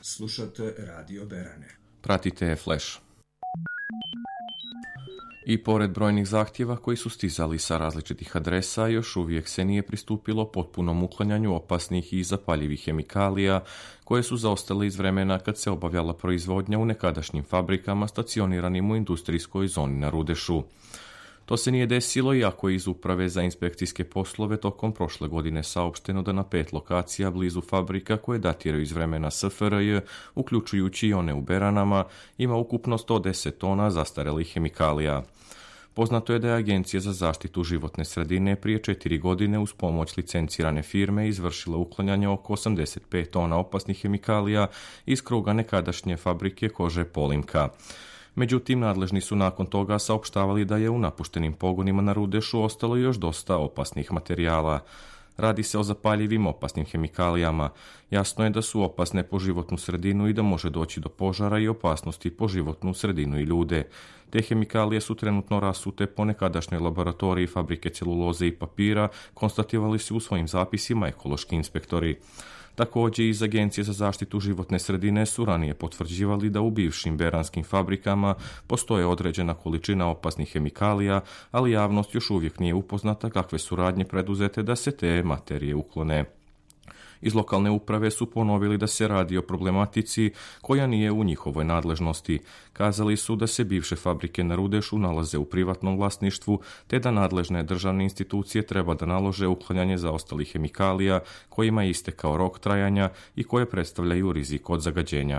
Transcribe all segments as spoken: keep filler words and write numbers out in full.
Slušate Radio Berane. Pratite Flash. I pored brojnih zahtjeva koji su stizali sa različitih adresa, još uvijek se nije pristupilo potpunom uklanjanju opasnih i zapaljivih hemikalija koje su zaostale iz vremena kad se obavljala proizvodnja u nekadašnjim fabrikama stacioniranim u industrijskoj zoni na Rudešu. To se nije desilo iako je iz Uprave za inspekcijske poslove tokom prošle godine saopšteno da na pet lokacija blizu fabrika koje datiraju iz vremena S F R J, uključujući i one u Beranama, ima ukupno sto deset tona zastarelih hemikalija. Poznato je da je Agencija za zaštitu životne sredine prije četiri godine uz pomoć licencirane firme izvršila uklanjanje oko osamdeset pet tona opasnih hemikalija iz kruga nekadašnje fabrike kože Polimka. Međutim, nadležni su nakon toga saopštavali da je u napuštenim pogonima na Rudešu ostalo još dosta opasnih materijala. Radi se o zapaljivim opasnim hemikalijama. Jasno je da su opasne po životnu sredinu i da može doći do požara i opasnosti po životnu sredinu i ljude. Te hemikalije su trenutno rasute po nekadašnjoj laboratoriji fabrike celuloze i papira, konstatirali su u svojim zapisima ekološki inspektori. Također iz Agencije za zaštitu životne sredine su ranije potvrđivali da u bivšim beranskim fabrikama postoje određena količina opasnih hemikalija, ali javnost još uvijek nije upoznata kakve su radnje preduzete da se te materije uklone. Iz lokalne uprave su ponovili da se radi o problematici koja nije u njihovoj nadležnosti. Kazali su da se bivše fabrike na Rudešu nalaze u privatnom vlasništvu, te da nadležne državne institucije treba da nalože uklanjanje zaostalih hemikalija kojima je istekao rok trajanja i koje predstavljaju rizik od zagađenja.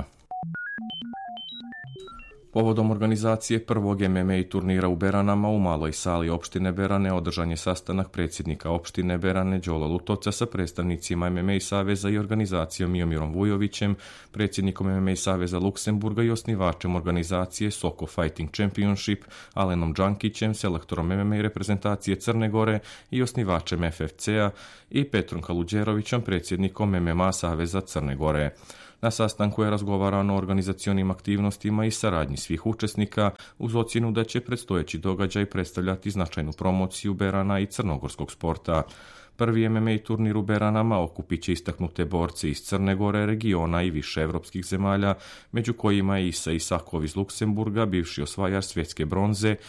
Povodom organizacije prvog M M A turnira u Beranama u maloj sali opštine Berane održan je sastanak predsjednika opštine Berane Đole Lutovca sa predstavnicima M M A saveza i organizacijom Miomirom Vujovićem, predsjednikom M M A saveza Luksemburga i osnivačem organizacije Soko Fighting Championship Alenom Đankićem, selektorom M M A reprezentacije Crne Gore i osnivačem F F C-a i Petrom Kaluđerovićem, predsjednikom M M A saveza Crne Gore. Na sastanku je razgovarano o organizacionim aktivnostima i saradnji svih učesnika uz ocjenu da će predstojeći događaj predstavljati značajnu promociju Berana i crnogorskog sporta. Prvi M M A turnir u Beranama okupit će istaknute borce iz Crne Gore, regiona i više evropskih zemalja, među kojima je Isa Isakov iz Luksemburga, bivši osvajač svjetske bronze,